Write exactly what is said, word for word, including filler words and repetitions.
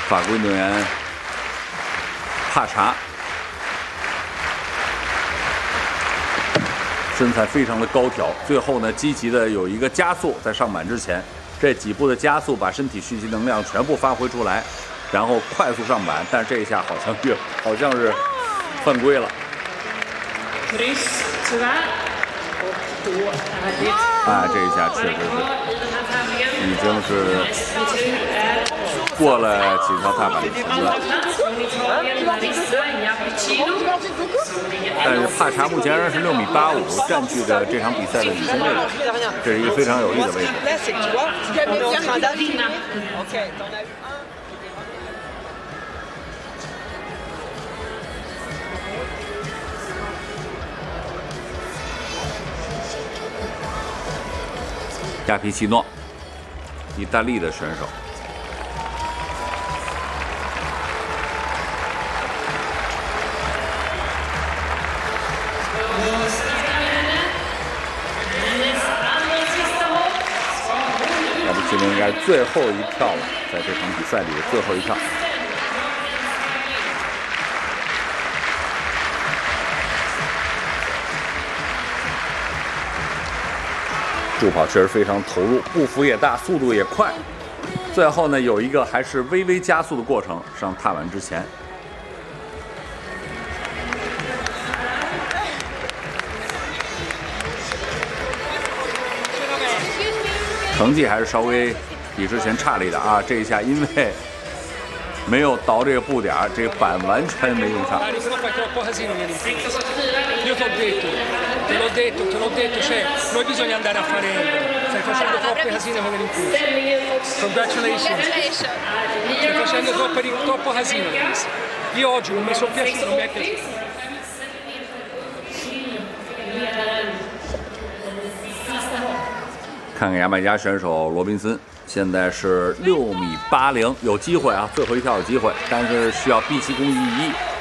法国运动员帕查，身材非常的高挑，最后呢积极的有一个加速，在上板之前，这几步的加速把身体蓄积能量全部发挥出来，然后快速上板，但是这一下好像越好像是犯规了。啊，这一下确实是已经是过了几条踏板的绳子。但是帕查目前仍然是六米八五，占据着这场比赛的领先位置，这是一个非常有利的位置。亚皮奇诺，意大利的选手。亚皮奇诺应该是最后一跳了，在这场比赛里的最后一跳。助跑确实非常投入，步幅也大，速度也快。最后呢，有一个还是微微加速的过程，上踏板之前。成绩还是稍微比之前差了一点啊！这一下因为没有倒这个步点，这个板完全没用上。 Te l'ho detto, te l'ho detto, cioè noi bisogna andare a fare, stai facendo troppe casine con l'impulso. Congratulations. Stai facendo troppo, troppo casino. Io oggi non mi sono piaciuto, non mi è piaciuto. 看看牙买加选手罗宾森，现在是六米八零，有机会啊，最后一跳有机会，但是需要毕其功于一役。